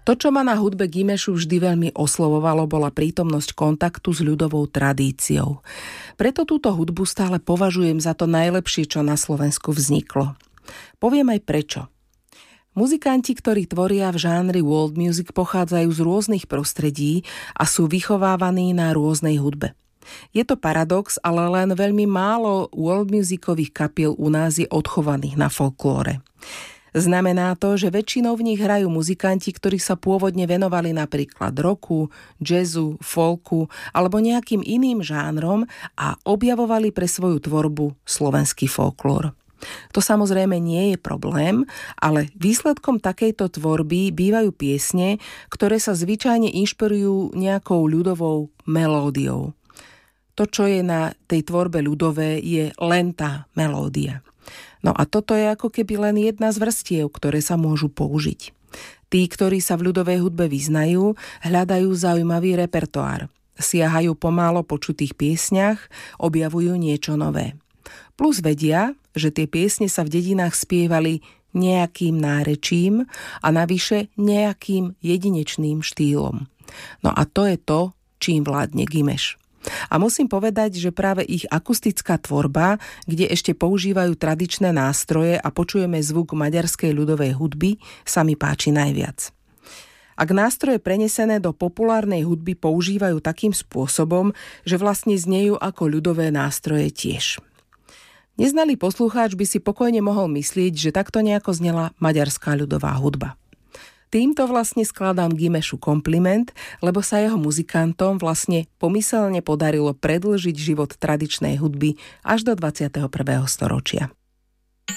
To, čo ma na hudbe Gimešu vždy veľmi oslovovalo, bola prítomnosť kontaktu s ľudovou tradíciou. Preto túto hudbu stále považujem za to najlepšie, čo na Slovensku vzniklo. Poviem aj prečo. Muzikanti, ktorí tvoria v žánri world music, pochádzajú z rôznych prostredí a sú vychovávaní na rôznej hudbe. Je to paradox, ale len veľmi málo world musicových kapiel u nás je odchovaných na folklóre. Znamená to, že väčšinou v nich hrajú muzikanti, ktorí sa pôvodne venovali napríklad rocku, jazzu, folku alebo nejakým iným žánrom a objavovali pre svoju tvorbu slovenský folklór. To samozrejme nie je problém, ale výsledkom takejto tvorby bývajú piesne, ktoré sa zvyčajne inšpirujú nejakou ľudovou melódiou. To, čo je na tej tvorbe ľudové, je len tá melódia. No a toto je ako keby len jedna z vrstiev, ktoré sa môžu použiť. Tí, ktorí sa v ľudovej hudbe vyznajú, hľadajú zaujímavý repertoár. Siahajú po málo počutých piesňach, objavujú niečo nové. Plus vedia, že tie piesne sa v dedinách spievali nejakým nárečím a navyše nejakým jedinečným štýlom. No a to je to, čím vládne Gimeš. A musím povedať, že práve ich akustická tvorba, kde ešte používajú tradičné nástroje a počujeme zvuk maďarskej ľudovej hudby, sa mi páči najviac. Ak nástroje prenesené do populárnej hudby používajú takým spôsobom, že vlastne znejú ako ľudové nástroje tiež. Neznalý poslucháč by si pokojne mohol myslieť, že takto nejako znela maďarská ľudová hudba. Týmto vlastne skladám Gimešu kompliment, lebo sa jeho muzikantom vlastne pomyselne podarilo predĺžiť život tradičnej hudby až do 21. storočia.